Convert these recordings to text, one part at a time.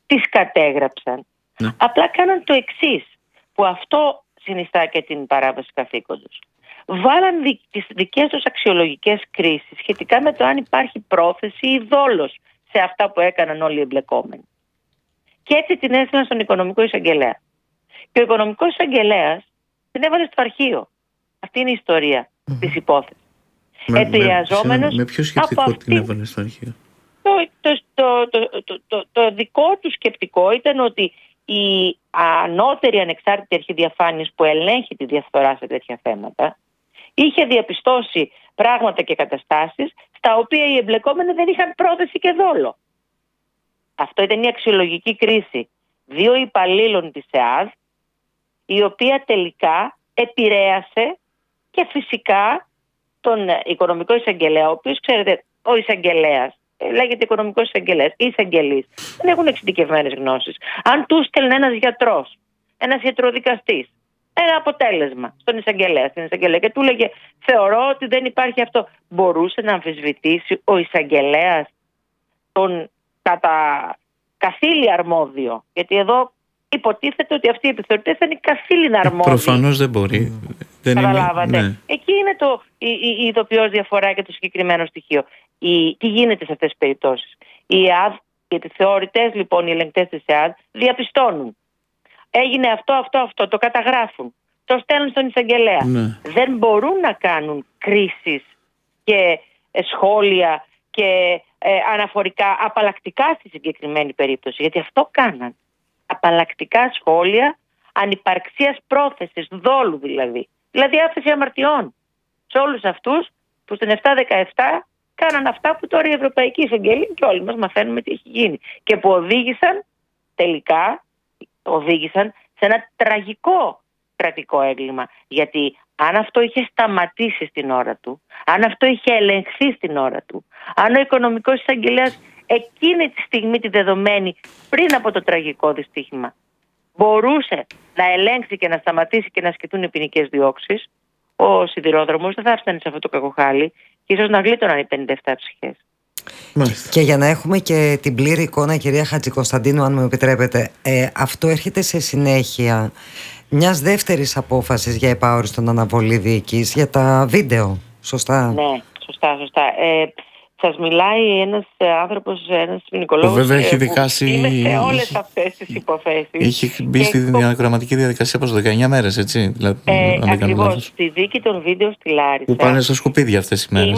τις κατέγραψαν. Ναι. Απλά κάναν το εξής, που αυτό συνιστά και την παράβαση καθήκοντος. Βάλαν τις δικές τους αξιολογικές κρίσεις σχετικά με το αν υπάρχει πρόθεση ή δόλος σε αυτά που έκαναν όλοι οι εμπλεκόμενοι. Και έτσι την έστειλαν στον οικονομικό εισαγγελέα. Και ο οικονομικός εισαγγελέας την έβαλε στο αρχείο. Αυτή είναι η ιστορία της υπόθεσης. Επηρεαζόμενος με ποιο σκεπτικό από την έβαλε στο αρχείο? Το δικό του σκεπτικό ήταν ότι η ανώτερη ανεξάρτητη αρχή διαφάνειας που ελέγχει τη διαφθορά σε τέτοια θέματα είχε διαπιστώσει πράγματα και καταστάσεις στα οποία οι εμπλεκόμενοι δεν είχαν πρόθεση και δόλο. Αυτό ήταν η αξιολογική κρίση 2 υπαλλήλων της ΕΑΔ, η οποία τελικά επηρέασε και φυσικά τον οικονομικό εισαγγελέα, ο οποίος, ξέρετε, ο εισαγγελέας λέγεται οικονομικός εισαγγελέας, οι εισαγγελείς δεν έχουν εξειδικευμένες γνώσεις. Αν του στέλνει ένας γιατρός, ένας ιατροδικαστής, ένα αποτέλεσμα στον εισαγγελέα, στην εισαγγελέα, και του λέγε θεωρώ ότι δεν υπάρχει αυτό, μπορούσε να αμφισβητήσει ο εισαγγελέας τον κατά καθήλυνα αρμόδιο? Γιατί εδώ υποτίθεται ότι αυτοί οι επιθεωρητές θα είναι καθήλυνα αρμόδιοι. Προφανώς δεν μπορεί. Καταλάβατε. Ναι. Εκεί είναι η ειδοποιώς διαφορά και το συγκεκριμένο στοιχείο. Τι γίνεται σε αυτές τις περιπτώσεις? Η ΕΑΔ, οι επιθεωρητές λοιπόν, οι ελεγκτές της ΕΑΔ διαπιστώνουν. Έγινε αυτό, το καταγράφουν. Το στέλνουν στον εισαγγελέα. Ναι. Δεν μπορούν να κάνουν κρίσεις και σχόλια και αναφορικά απαλλακτικά στη συγκεκριμένη περίπτωση. Γιατί αυτό κάναν. Απαλλακτικά σχόλια ανυπαρξίας πρόθεσης, δόλου δηλαδή. Δηλαδή άφεση αμαρτιών σε όλους αυτούς που στην 7-17 κάναν αυτά που τώρα η Ευρωπαϊκή Εισαγγελία και όλοι μας μαθαίνουμε τι έχει γίνει. Και που τελικά οδήγησαν σε ένα τραγικό κρατικό έγκλημα. Γιατί αν αυτό είχε σταματήσει στην ώρα του, αν αυτό είχε ελεγχθεί στην ώρα του, αν ο οικονομικός εισαγγελέας εκείνη τη στιγμή τη δεδομένη πριν από το τραγικό δυστύχημα μπορούσε να ελέγξει και να σταματήσει και να ασκηθούν οι ποινικές διώξεις, ο σιδηρόδρομος δεν θα έφτανε σε αυτό το κακοχάλι και ίσως να γλίτωναν οι 57 ψυχές. Και για να έχουμε και την πλήρη εικόνα, κυρία Χατζικωνσταντίνου, αν μου επιτρέπετε, αυτό έρχεται σε συνέχεια μιας δεύτερης απόφασης για επαόριστον αναβολή δίκης για τα βίντεο, σωστά? Ναι, σωστά. Σας μιλάει ένας άνθρωπος, ένας ποινικολόγος που βέβαια έχει δικάσει. Είναι σε όλες αυτές τις υποθέσεις. Είχε μπει στη διαγραμματική διαδικασία από 19 μέρες, έτσι. Δηλαδή, ακριβώς. Στη δίκη των βίντεο στη Λάρισα. Που πάνε στα σκουπίδια αυτές οι μέρες.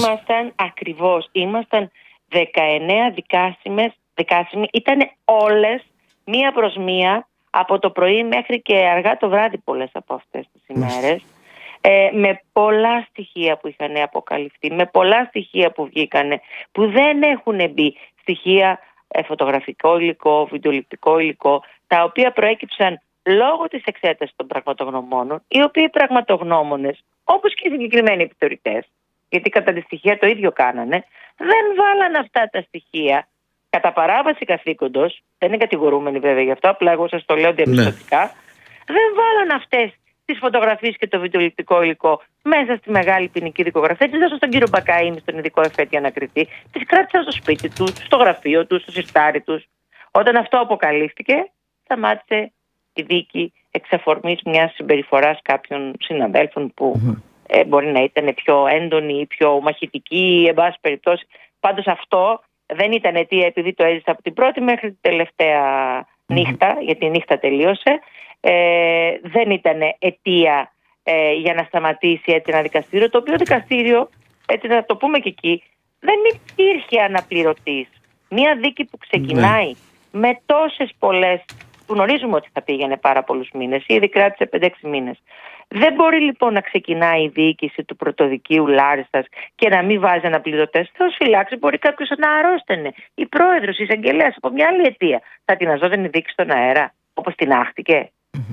Ήμασταν 19 δικάσιμοι. Ήταν όλες μία προς μία από το πρωί μέχρι και αργά το βράδυ πολλές από αυτές τις ημέρες. Με πολλά στοιχεία που είχαν αποκαλυφθεί, με πολλά στοιχεία που βγήκανε, που δεν έχουν μπει στοιχεία φωτογραφικό υλικό, βιντεοληπτικό υλικό, τα οποία προέκυψαν λόγω της εξέτασης των πραγματογνωμόνων, οι οποίοι πραγματογνώμονες, όπως και οι συγκεκριμένοι επιθεωρητές, γιατί κατά τη στοιχεία το ίδιο κάνανε, δεν βάλαν αυτά τα στοιχεία κατά παράβαση καθήκοντος, δεν είναι κατηγορούμενοι βέβαια γι' αυτό, απλά εγώ σας το λέω διαπιστωτικά, δεν βάλαν αυτές τις φωτογραφίες και το βιντεοληπτικό υλικό μέσα στη μεγάλη ποινική δικογραφία. Τις δώσαν στον κύριο Μπακαΐνη, στον ειδικό εφέτη ανακριτή, τις κράτησαν στο σπίτι του, στο γραφείο του, στο συρτάρι τους. Όταν αυτό αποκαλύφθηκε, σταμάτησε η δίκη εξ αφορμής μιας συμπεριφοράς κάποιων συναδέλφων που μπορεί να ήταν πιο έντονη ή πιο μαχητική, εν πάση περιπτώσει. Πάντως αυτό δεν ήταν αιτία επειδή το έζησα από την πρώτη μέχρι την τελευταία νύχτα, γιατί η νύχτα τελείωσε. Δεν ήταν αιτία για να σταματήσει έτσι ένα δικαστήριο, το οποίο δικαστήριο, έτσι να το πούμε και εκεί, δεν υπήρχε αναπληρωτής. Μία δίκη που ξεκινάει με τόσες πολλές, που γνωρίζουμε ότι θα πήγαινε πάρα πολλούς μήνες, ήδη κράτησε 5-6 μήνες. Δεν μπορεί λοιπόν να ξεκινάει η διοίκηση του πρωτοδικείου Λάρισας και να μην βάζει αναπληρωτές. Θεός φυλάξει, μπορεί κάποιος να αρρώστενε. Η πρόεδρος, η εισαγγελέας από μια άλλη αιτία. Θα την αζώταν η δίκη στον αέρα, όπως την άχτηκε.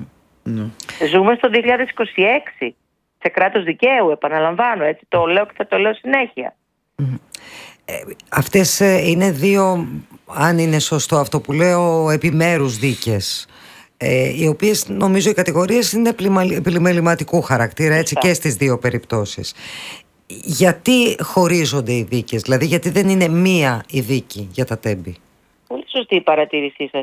Ζούμε στο 2026, σε κράτος δικαίου, επαναλαμβάνω, έτσι το λέω και θα το λέω συνέχεια. Αυτές είναι δύο, αν είναι σωστό αυτό που λέω, επιμέρους δίκες, οι οποίες νομίζω οι κατηγορίες είναι επιμεληματικού χαρακτήρα, έτσι, και στις δύο περιπτώσεις. Γιατί χωρίζονται οι δίκες, δηλαδή γιατί δεν είναι μία η δίκη για τα τέμπη? Πολύ σωστή η παρατήρησή σας.